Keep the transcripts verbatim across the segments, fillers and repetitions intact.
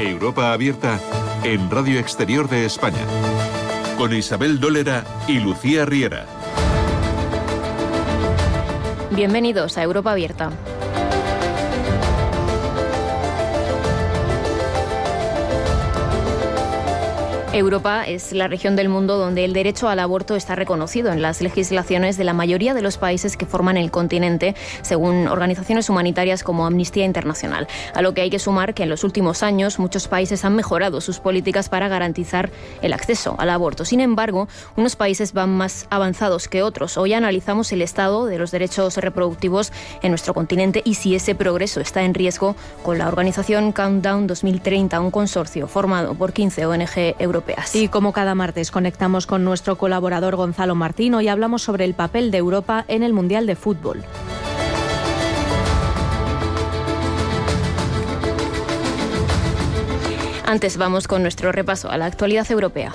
Europa Abierta en Radio Exterior de España, con Isabel Dólera y Lucía Riera. Bienvenidos a Europa Abierta. Europa es la región del mundo donde el derecho al aborto está reconocido en las legislaciones de la mayoría de los países que forman el continente, según organizaciones humanitarias como Amnistía Internacional. A lo que hay que sumar que en los últimos años muchos países han mejorado sus políticas para garantizar el acceso al aborto. Sin embargo, unos países van más avanzados que otros. Hoy analizamos el estado de los derechos reproductivos en nuestro continente y si ese progreso está en riesgo con la organización Countdown dos mil treinta, un consorcio formado por quince O N G europeas. Y como cada martes conectamos con nuestro colaborador Gonzalo Martín y hablamos sobre el papel de Europa en el Mundial de Fútbol. Antes vamos con nuestro repaso a la actualidad europea.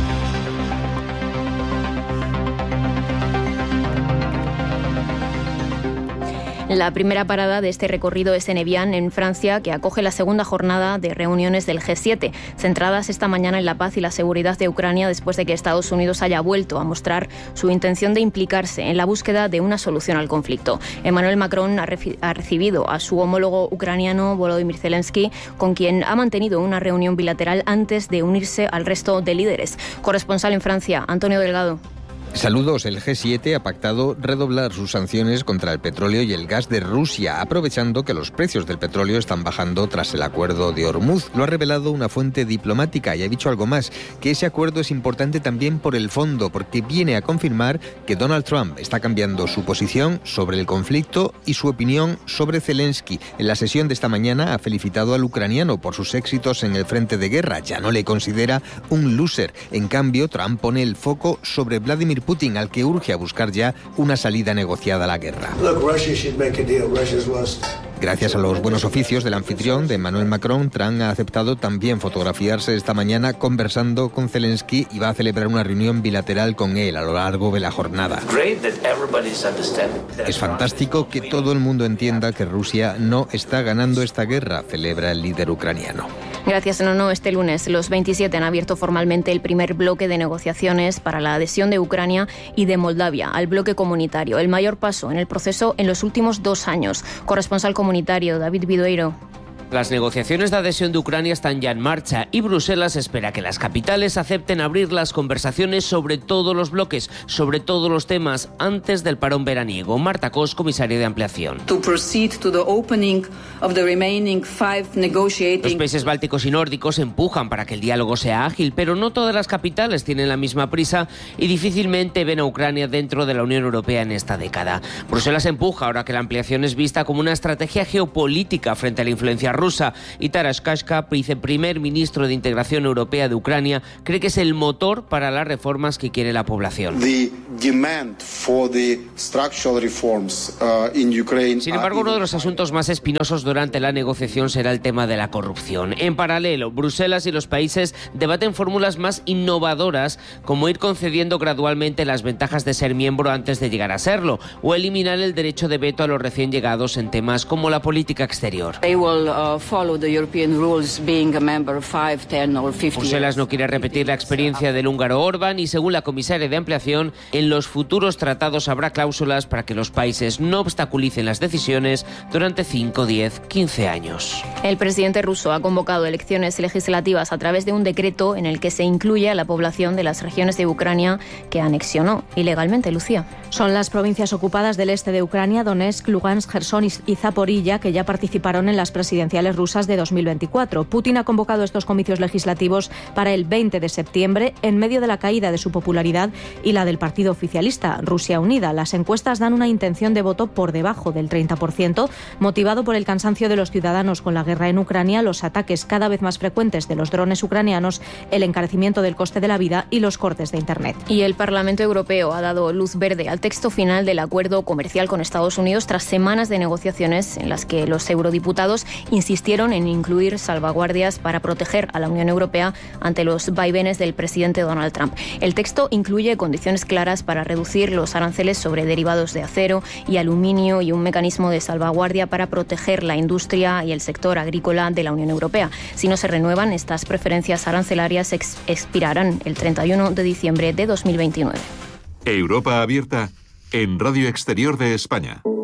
La primera parada de este recorrido es en Evian, en Francia, que acoge la segunda jornada de reuniones del G siete, centradas esta mañana en la paz y la seguridad de Ucrania después de que Estados Unidos haya vuelto a mostrar su intención de implicarse en la búsqueda de una solución al conflicto. Emmanuel Macron ha, re- ha recibido a su homólogo ucraniano Volodymyr Zelensky, con quien ha mantenido una reunión bilateral antes de unirse al resto de líderes. Corresponsal en Francia, Antonio Delgado. Saludos. El G siete ha pactado redoblar sus sanciones contra el petróleo y el gas de Rusia, aprovechando que los precios del petróleo están bajando tras el acuerdo de Hormuz. Lo ha revelado una fuente diplomática y ha dicho algo más, que ese acuerdo es importante también por el fondo, porque viene a confirmar que Donald Trump está cambiando su posición sobre el conflicto y su opinión sobre Zelensky. En la sesión de esta mañana ha felicitado al ucraniano por sus éxitos en el frente de guerra. Ya no le considera un loser. En cambio, Trump pone el foco sobre Vladimir Putin, al que urge a buscar ya una salida negociada a la guerra. Gracias a los buenos oficios del anfitrión de Emmanuel Macron, Trump ha aceptado también fotografiarse esta mañana conversando con Zelensky y va a celebrar una reunión bilateral con él a lo largo de la jornada. Es fantástico que todo el mundo entienda que Rusia no está ganando esta guerra, celebra el líder ucraniano. Gracias, Nono. Este lunes los veintisiete han abierto formalmente el primer bloque de negociaciones para la adhesión de Ucrania y de Moldavia al bloque comunitario, el mayor paso en el proceso en los últimos dos años. Corresponsal comunitario, David Vidueiro. Las negociaciones de adhesión de Ucrania están ya en marcha y Bruselas espera que las capitales acepten abrir las conversaciones sobre todos los bloques, sobre todos los temas, antes del parón veraniego. Marta Cos, comisaria de ampliación. To proceed to the opening of the remaining five negotiating... Los países bálticos y nórdicos empujan para que el diálogo sea ágil, pero no todas las capitales tienen la misma prisa y difícilmente ven a Ucrania dentro de la Unión Europea en esta década. Bruselas empuja ahora que la ampliación es vista como una estrategia geopolítica frente a la influencia rusa, y Taras Kashka, viceprimer ministro de Integración Europea de Ucrania, cree que es el motor para las reformas que quiere la población. The demand for the structural reforms, uh, in Ukraine... Sin embargo, uno de los asuntos más espinosos durante la negociación será el tema de la corrupción. En paralelo, Bruselas y los países debaten fórmulas más innovadoras, como ir concediendo gradualmente las ventajas de ser miembro antes de llegar a serlo, o eliminar el derecho de veto a los recién llegados en temas como la política exterior. They will, uh, follow the European rules, being a member five, ten or fifty Bruselas years. no quiere repetir la experiencia del húngaro Orbán y, según la comisaria de ampliación, en los futuros tratados habrá cláusulas para que los países no obstaculicen las decisiones durante cinco, diez, quince años. El presidente ruso ha convocado elecciones legislativas a través de un decreto en el que se incluye a la población de las regiones de Ucrania que anexionó ilegalmente. Lucía. Son las provincias ocupadas del este de Ucrania, Donetsk, Lugansk, Jersón y Zaporilla, que ya participaron en las presidenciales rusas de dos mil veinticuatro. Putin ha convocado estos comicios legislativos para el veinte de septiembre, en medio de la caída de su popularidad y la del partido oficialista, Rusia Unida. Las encuestas dan una intención de voto por debajo del treinta por ciento, motivado por el cansancio de los ciudadanos con la guerra en Ucrania, los ataques cada vez más frecuentes de los drones ucranianos, el encarecimiento del coste de la vida y los cortes de Internet. Y el Parlamento Europeo ha dado luz verde al texto final del acuerdo comercial con Estados Unidos tras semanas de negociaciones en las que los eurodiputados insisten insistieron en incluir salvaguardias para proteger a la Unión Europea ante los vaivenes del presidente Donald Trump. El texto incluye condiciones claras para reducir los aranceles sobre derivados de acero y aluminio y un mecanismo de salvaguardia para proteger la industria y el sector agrícola de la Unión Europea. Si no se renuevan, estas preferencias arancelarias ex- expirarán el treinta y uno de diciembre de dos mil veintinueve. Europa abierta en Radio Exterior de España.